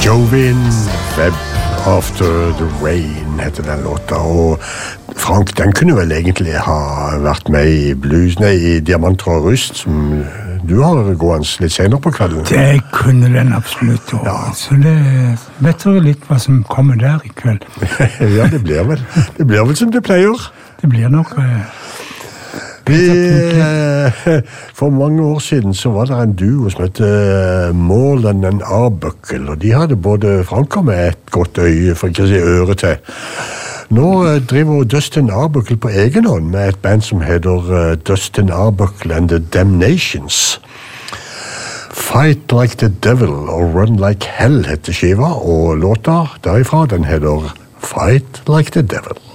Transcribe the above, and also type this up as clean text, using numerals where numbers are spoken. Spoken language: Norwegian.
Jovin Webb After the Rain heter den låta, og Frank, den kunne vel egentlig ha vært med i blues, i Diamanter og Rust, som du har gående litt senere på kvelden. Det kunne den absolutt, og ja. Så det vet du litt hva som kommer der i kveld. Ja, det blir vel som det pleier. Det blir nok... For mange år siden så var det en duo som heter Moreland and Arbuckle, og de hadde både Frank og med et godt øye, for ikke å si øre til. Nå driver Dustin Arbuckle på egen hånd med et band som heter Dustin Arbuckle and the Damnations. Fight Like the Devil og Run Like Hell heter skiva, og låta derifra den heter Fight Like the Devil.